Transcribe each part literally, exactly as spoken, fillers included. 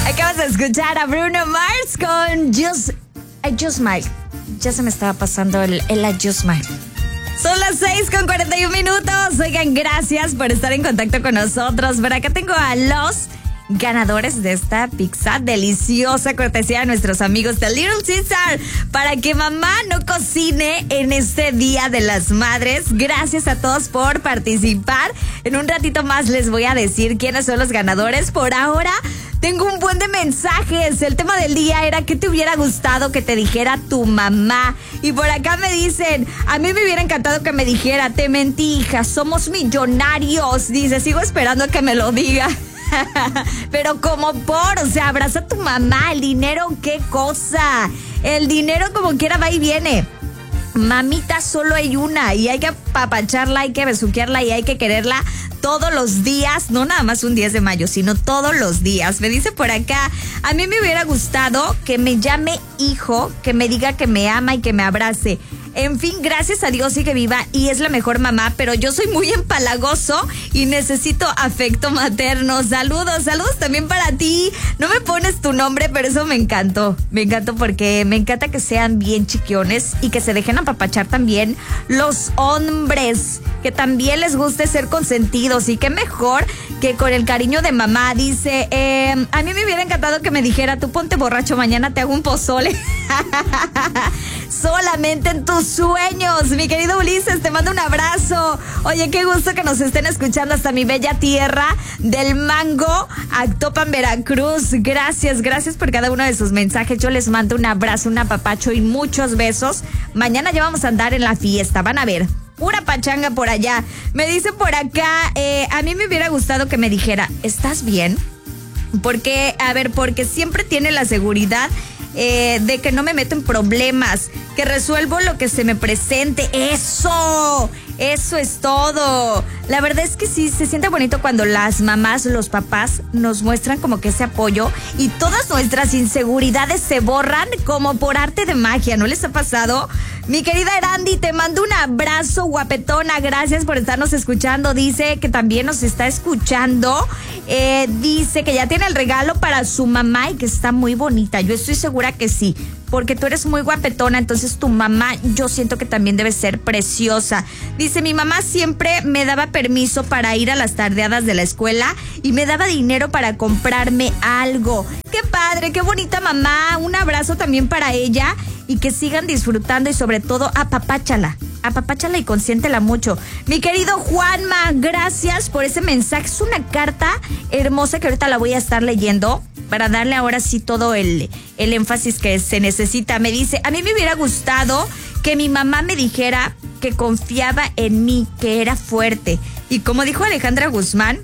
Acabas de escuchar a Bruno Mars con Just, I Just Smile. Ya se me estaba pasando el, el I Just Smile. Son las seis con cuarenta y un minutos. Oigan, gracias por estar en contacto con nosotros. Por acá tengo a los ganadores de esta pizza deliciosa, cortesía de nuestros amigos de Little Caesar, para que mamá no cocine en este Día de las Madres. Gracias a todos por participar. En un ratito más les voy a decir quiénes son los ganadores. Por ahora tengo un buen de mensajes. El tema del día era ¿qué te hubiera gustado que te dijera tu mamá? Y por acá me dicen, a mí me hubiera encantado que me dijera, te mentí, hija, somos millonarios. Dice, sigo esperando a que me lo diga. Pero como por, o sea, abraza a tu mamá. El dinero, qué cosa. El dinero como quiera va y viene. Mamita solo hay una y hay que apapacharla, hay que besuquearla y hay que quererla todos los días, no nada más un diez de mayo, sino todos los días. Me dice por acá, a mí me hubiera gustado que me llame hijo, que me diga que me ama y que me abrace. En fin, gracias a Dios sigue viva y es la mejor mamá, pero yo soy muy empalagoso y necesito afecto materno. Saludos, saludos también para ti. No me pones tu nombre, pero eso me encantó. Me encantó porque me encanta que sean bien chiquiones y que se dejen apapachar también los hombres, que también les guste ser consentidos. Y qué mejor que con el cariño de mamá. Dice, eh, a mí me hubiera encantado que me dijera, tú ponte borracho, mañana te hago un pozole. Solamente en tus sueños. Mi querido Ulises, te mando un abrazo. Oye, qué gusto que nos estén escuchando hasta mi bella tierra del mango, Actopan, Veracruz. Gracias, gracias por cada uno de sus mensajes. Yo les mando un abrazo, un apapacho y muchos besos. Mañana ya vamos a andar en la fiesta, van a ver. Pura pachanga por allá. Me dice por acá, eh, a mí me hubiera gustado que me dijera, ¿estás bien? Porque, a ver, porque siempre tiene la seguridad Eh, de que no me meto en problemas, que resuelvo lo que se me presente. ¡Eso! Eso es todo. La verdad es que sí, se siente bonito cuando las mamás, los papás nos muestran como que ese apoyo y todas nuestras inseguridades se borran como por arte de magia. ¿No les ha pasado? Mi querida Erandi, te mando un abrazo, guapetona. Gracias por estarnos escuchando. Dice que también nos está escuchando. Eh, dice que ya tiene el regalo para su mamá y que está muy bonita. Yo estoy segura que sí, porque tú eres muy guapetona, entonces tu mamá yo siento que también debe ser preciosa. Dice, mi mamá siempre me daba permiso para ir a las tardeadas de la escuela y me daba dinero para comprarme algo. ¡Qué padre! ¡Qué bonita mamá! Un abrazo también para ella y que sigan disfrutando y sobre todo apapáchala. Apapáchala y consiéntela mucho. Mi querido Juanma, gracias por ese mensaje. Es una carta hermosa que ahorita la voy a estar leyendo para darle ahora sí todo el, el énfasis que se necesita. Me dice, a mí me hubiera gustado que mi mamá me dijera que confiaba en mí, que era fuerte. Y como dijo Alejandra Guzmán,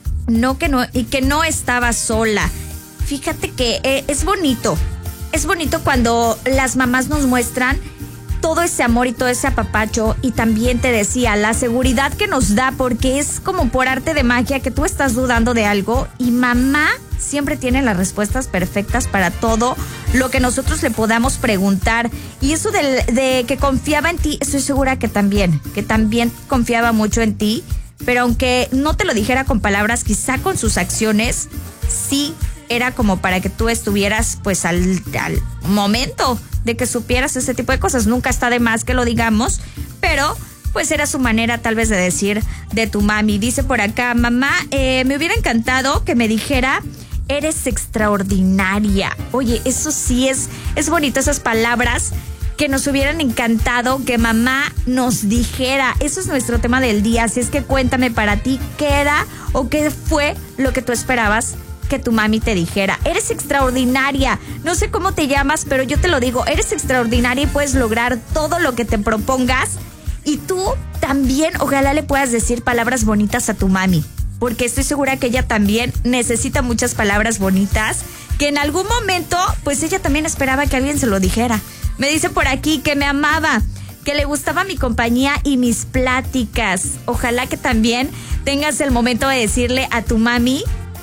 no que no, y que no estaba sola. Fíjate que eh, es bonito. Es bonito cuando las mamás nos muestran todo ese amor y todo ese apapacho. Y también te decía, la seguridad que nos da, porque es como por arte de magia que tú estás dudando de algo y mamá siempre tiene las respuestas perfectas para todo lo que nosotros le podamos preguntar. Y eso de, de que confiaba en ti, estoy segura que también, que también confiaba mucho en ti, pero aunque no te lo dijera con palabras, quizá con sus acciones, sí era como para que tú estuvieras pues al, al momento de que supieras ese tipo de cosas. Nunca está de más que lo digamos, pero pues era su manera tal vez de decir de tu mami. Dice por acá, mamá, eh, me hubiera encantado que me dijera, eres extraordinaria. Oye, eso sí es, es bonito, esas palabras que nos hubieran encantado que mamá nos dijera. Eso es nuestro tema del día, así es que cuéntame para ti qué era o qué fue lo que tú esperabas que tu mami te dijera. Eres extraordinaria. No sé cómo te llamas, pero yo te lo digo, eres extraordinaria y puedes lograr todo lo que te propongas. Y tú también, ojalá le puedas decir palabras bonitas a tu mami, porque estoy segura que ella también necesita muchas palabras bonitas, que en algún momento, pues ella también esperaba que alguien se lo dijera. Me dice por aquí que me amaba, que le gustaba mi compañía y mis pláticas. Ojalá que también tengas el momento de decirle a tu mami,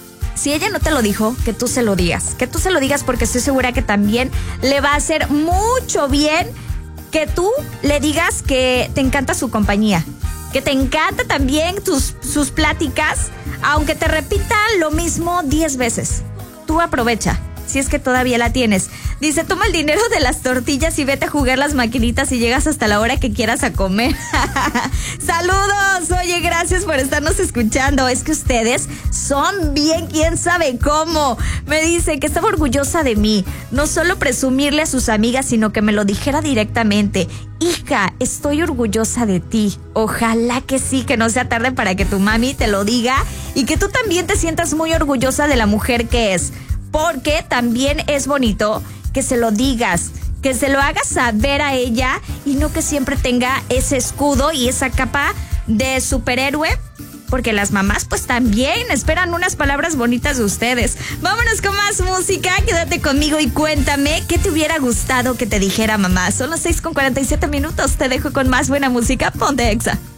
si ella no te lo dijo, que tú se lo digas. Que tú se lo digas porque estoy segura que también le va a hacer mucho bien que tú le digas que te encanta su compañía. Que te encanta también tus, sus pláticas, aunque te repitan lo mismo diez veces. Tú tú aprovecha, si es que todavía la tienes. Dice, toma el dinero de las tortillas y vete a jugar las maquinitas y llegas hasta la hora que quieras a comer. Saludos, oye, gracias por estarnos escuchando. Es que ustedes son bien, quién sabe cómo. Me dice que estaba orgullosa de mí, no solo presumirle a sus amigas, sino que me lo dijera directamente. Hija, estoy orgullosa de ti. Ojalá que sí, que no sea tarde para que tu mami te lo diga y que tú también te sientas muy orgullosa de la mujer que es. Porque también es bonito que se lo digas, que se lo hagas saber a ella y no que siempre tenga ese escudo y esa capa de superhéroe, porque las mamás pues también esperan unas palabras bonitas de ustedes. Vámonos con más música, quédate conmigo y cuéntame qué te hubiera gustado que te dijera mamá. Son las seis con cuarenta y siete minutos, te dejo con más buena música, ponte Exa.